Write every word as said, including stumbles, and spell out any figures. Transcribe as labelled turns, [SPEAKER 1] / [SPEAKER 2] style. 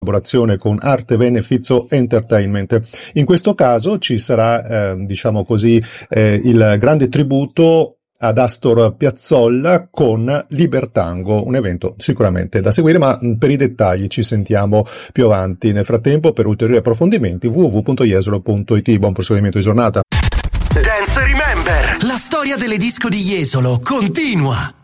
[SPEAKER 1] collaborazione con Arte Beneficio Entertainment. In questo caso ci sarà, eh, diciamo così, eh, il grande tributo ad Astor Piazzolla con Libertango, un evento sicuramente da seguire, ma per i dettagli ci sentiamo più avanti. Nel frattempo, per ulteriori approfondimenti, w w w punto jesolo punto i t. Buon proseguimento di giornata.
[SPEAKER 2] Dance Remember, la storia delle disco di Jesolo continua.